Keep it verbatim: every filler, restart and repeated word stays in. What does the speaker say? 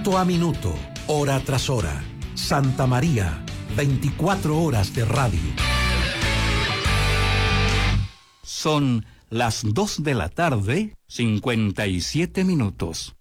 Minuto a minuto, hora tras hora. Santa María, veinticuatro horas de radio. Son las dos de la tarde, cincuenta y siete minutos.